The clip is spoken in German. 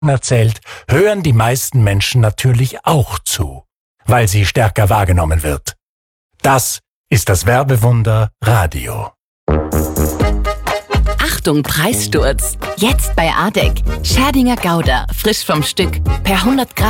erzählt, hören die meisten Menschen natürlich auch zu, weil sie stärker wahrgenommen wird. Das ist das Werbewunder Radio. Achtung, Preissturz! Jetzt bei ADEC. Scherdinger Gouda, frisch vom Stück, per 100 Gramm.